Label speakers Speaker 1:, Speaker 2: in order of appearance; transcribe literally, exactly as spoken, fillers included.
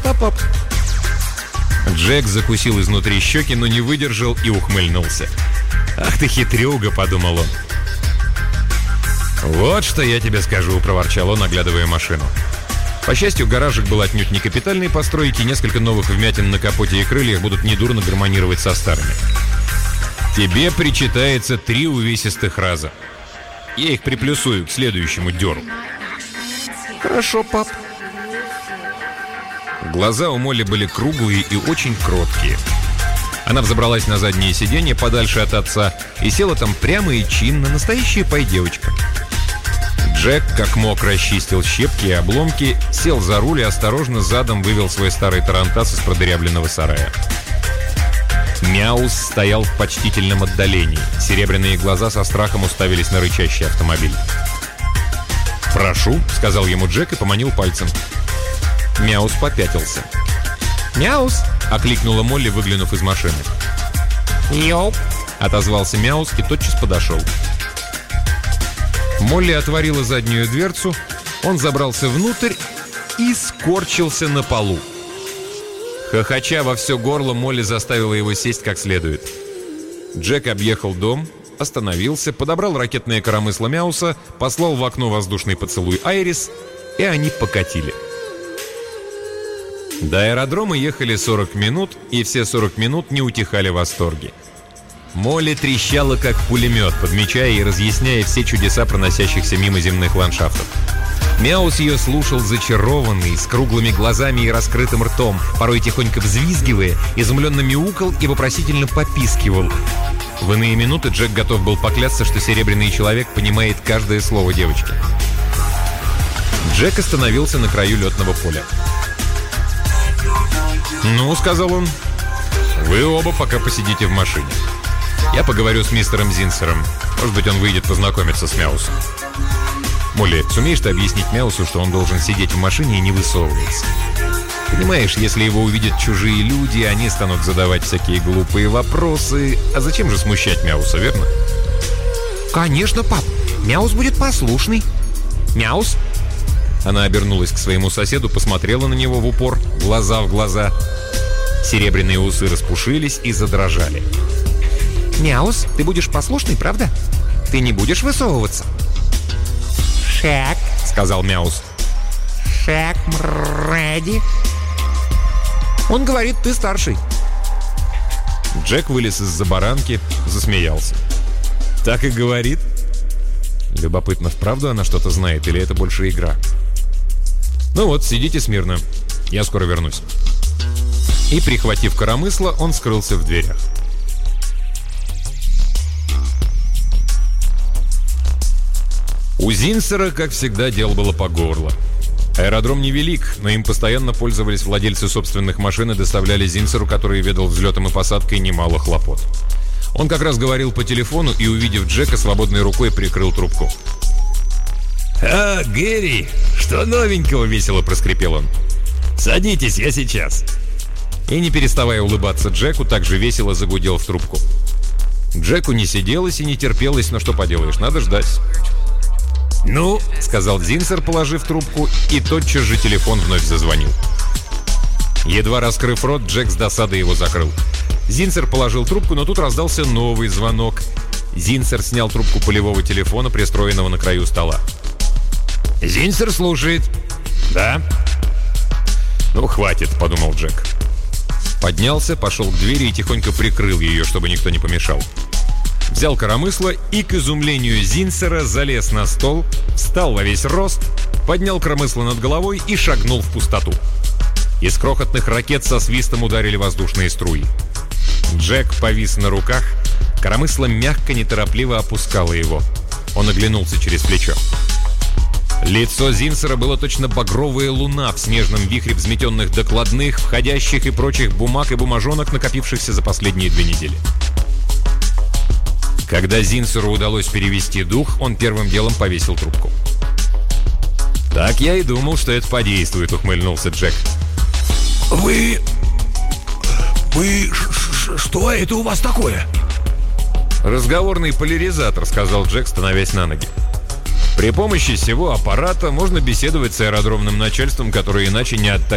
Speaker 1: Да, пап.
Speaker 2: Джек закусил изнутри щеки, но не выдержал и ухмыльнулся. «Ах ты хитрюга», — подумал он. «Вот что я тебе скажу», — проворчал он, оглядывая машину. По счастью, гаражик был отнюдь не капитальной постройки, несколько новых вмятин на капоте и крыльях будут недурно гармонировать со старыми. «Тебе причитается три увесистых раза. Я их приплюсую к следующему дёру».
Speaker 1: Хорошо, пап.
Speaker 2: Глаза у Молли были круглые и очень кроткие. Она взобралась на заднее сиденье подальше от отца и села там прямо и чинно, настоящая пай-девочка. Джек, как мог, расчистил щепки и обломки, сел за руль и осторожно задом вывел свой старый тарантас из продырявленного сарая. Мяус стоял в почтительном отдалении. Серебряные глаза со страхом уставились на рычащий автомобиль. «Прошу», — сказал ему Джек и поманил пальцем. Мяус попятился.
Speaker 1: Мяус!
Speaker 2: — окликнула Молли, выглянув из машины.
Speaker 1: Йоп!
Speaker 2: — отозвался Мяус и тотчас подошел. Молли отворила заднюю дверцу, он забрался внутрь и скорчился на полу. Хохоча во все горло, Молли заставила его сесть как следует. Джек объехал дом, остановился, подобрал ракетное коромысло Мяуса, послал в окно воздушный поцелуй Айрис, и они покатили. До аэродрома ехали сорок минут, и все сорок минут не утихали восторги. Молли трещала, как пулемет, подмечая и разъясняя все чудеса проносящихся мимо земных ландшафтов. Мяус ее слушал зачарованный, с круглыми глазами и раскрытым ртом, порой тихонько взвизгивая, изумленно мяукал и вопросительно попискивал. В иные минуты Джек готов был поклясться, что серебряный человек понимает каждое слово девочки. Джек остановился на краю летного поля. «Ну, — сказал он, — вы оба пока посидите в машине. Я поговорю с мистером Зинсером. Может быть, он выйдет познакомиться с Мяусом. Молли, сумеешь ты объяснить Мяусу, что он должен сидеть в машине и не высовываться? Понимаешь, если его увидят чужие люди, они станут задавать всякие глупые вопросы. А зачем же смущать Мяуса, верно?»
Speaker 1: Конечно, пап. Мяус будет послушный. Мяус?
Speaker 2: Она обернулась к своему соседу, посмотрела на него в упор, глаза в глаза. Серебряные усы распушились и задрожали.
Speaker 1: Мяус, ты будешь послушный, правда? Ты не будешь высовываться? Шек,
Speaker 2: сказал Мяус.
Speaker 1: Шек, Мрэди. Он говорит, ты старший.
Speaker 2: Джек вылез из-за баранки, засмеялся. Так и говорит. Любопытно, вправду она что-то знает, или это больше игра? Ну вот, сидите смирно. Я скоро вернусь. И, прихватив коромысло, он скрылся в дверях. У Зинсера, как всегда, дело было по горло. Аэродром невелик, но им постоянно пользовались владельцы собственных машин и доставляли Зинсеру, который ведал взлетом и посадкой, немало хлопот. Он как раз говорил по телефону и, увидев Джека, свободной рукой прикрыл трубку. «А, Гэри, что новенького?» — весело проскрипел он. «Садитесь, я сейчас». И, не переставая улыбаться Джеку, так же весело загудел в трубку. Джеку не сиделось и не терпелось, но что поделаешь, надо ждать. «Ну», — сказал Зинсер, положив трубку, и тотчас же телефон вновь зазвонил. Едва раскрыв рот, Джек с досадой его закрыл. Зинсер положил трубку, но тут раздался новый звонок. Зинсер снял трубку полевого телефона, пристроенного на краю стола. «Зинсер слушает». «Да». «Ну, хватит», — подумал Джек. Поднялся, пошел к двери и тихонько прикрыл ее, чтобы никто не помешал. Взял коромысло и, к изумлению Зинсера, залез на стол, встал во весь рост, поднял коромысло над головой и шагнул в пустоту. Из крохотных ракет со свистом ударили воздушные струи. Джек повис на руках, коромысло мягко, неторопливо опускало его. Он оглянулся через плечо. Лицо Зинсера было точно багровая луна в снежном вихре взметенных докладных, входящих и прочих бумаг и бумажонок, накопившихся за последние две недели. Когда Зинсеру удалось перевести дух, он первым делом повесил трубку. «Так я и думал, что это подействует», — ухмыльнулся Джек.
Speaker 3: «Вы... вы... что это у вас такое?»
Speaker 2: «Разговорный поляризатор», — сказал Джек, становясь на ноги. «При помощи сего аппарата можно беседовать с аэродромным начальством, которое иначе не оттащит